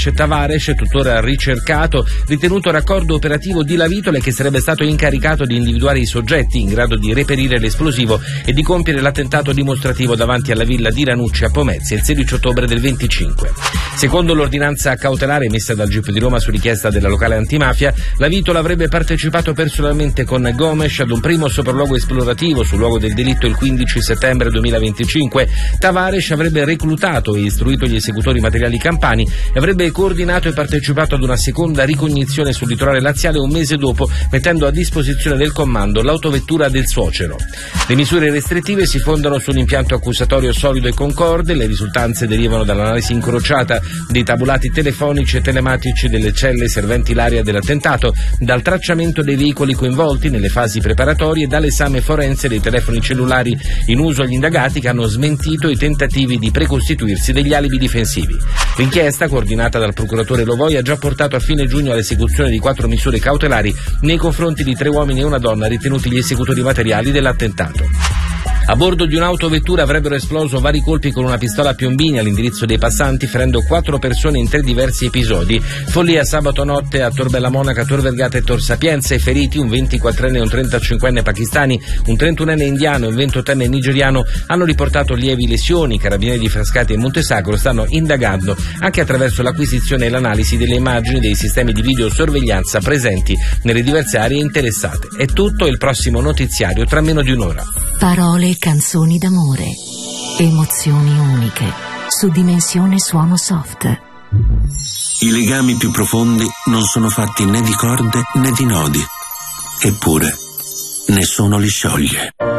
Gomes Tavares, tuttora ricercato, ritenuto raccordo operativo di Lavitola, che sarebbe stato incaricato di individuare i soggetti in grado di reperire l'esplosivo e di compiere l'attentato dimostrativo davanti alla villa di Ranucci a Pomezia il 16 ottobre del 25. Secondo l'ordinanza cautelare emessa dal GIP di Roma su richiesta della locale antimafia, Lavitola avrebbe partecipato personalmente con Gomes ad un primo sopralluogo esplorativo sul luogo del delitto il 15 settembre 2025. Tavares avrebbe reclutato e istruito gli esecutori materiali campani e avrebbe coordinato e partecipato ad una seconda ricognizione sul litorale laziale un mese dopo, mettendo a disposizione del comando l'autovettura del suocero. Le misure restrittive si fondano su un impianto accusatorio solido e concorde. Le risultanze derivano dall'analisi incrociata dei tabulati telefonici e telematici delle celle serventi l'area dell'attentato, dal tracciamento dei veicoli coinvolti nelle fasi preparatorie e dall'esame forense dei telefoni cellulari in uso agli indagati, che hanno smentito i tentativi di precostituirsi degli alibi difensivi. L'inchiesta, coordinata dal procuratore Lovoi, ha già portato a fine giugno all'esecuzione di 4 misure cautelari nei confronti di 3 uomini e una donna ritenuti gli esecutori materiali dell'attentato. A bordo di un'autovettura avrebbero esploso vari colpi con una pistola a piombini all'indirizzo dei passanti, ferendo 4 persone in 3 diversi episodi. Follia sabato notte a Tor Bella Monaca, Tor Vergata e Tor Sapienza. I feriti, un 24enne e un 35enne pakistani, un 31enne indiano e un 28enne nigeriano, hanno riportato lievi lesioni. I carabinieri di Frascati e Montesacro stanno indagando anche attraverso l'acquisizione e l'analisi delle immagini dei sistemi di videosorveglianza presenti nelle diverse aree interessate. È tutto, il prossimo notiziario tra meno di un'ora. Parole e canzoni d'amore, emozioni uniche, su Dimensione Suono Soft. I legami più profondi non sono fatti né di corde né di nodi, eppure nessuno li scioglie.